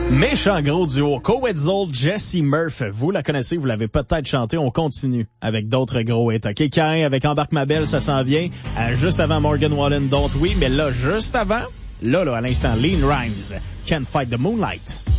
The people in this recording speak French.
Méchant gros duo. Coetzel, Jessie Murph. Vous la connaissez, vous l'avez peut-être chanté. On continue avec d'autres gros hits. OK, Cain avec Embarque ma belle, ça s'en vient. Juste avant Morgan Wallen, Don't We. Mais là, juste avant, là, à l'instant, Lean Rhymes, Can't Fight the Moonlight.